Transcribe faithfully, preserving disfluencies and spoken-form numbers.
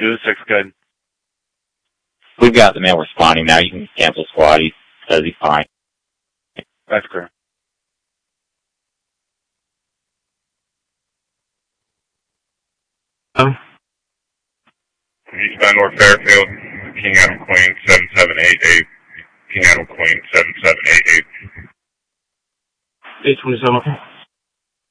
two six, good. We've got the male responding now. You can cancel squad. He says he's fine. That's clear. Um, Eastbound North Fairfield, King Adam Queen, seven seven eight eight. King Adam Queen, seven seven eight eight. eight twenty-seven.